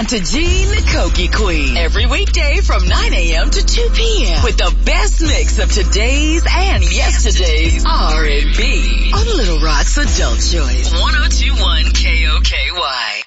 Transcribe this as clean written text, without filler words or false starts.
Tanta G, the Koki Queen. Every weekday from 9 a.m. to 2 p.m. with the best mix of today's and yesterday's R&B on Little Rock's Adult Choice. 102.1 KOKY.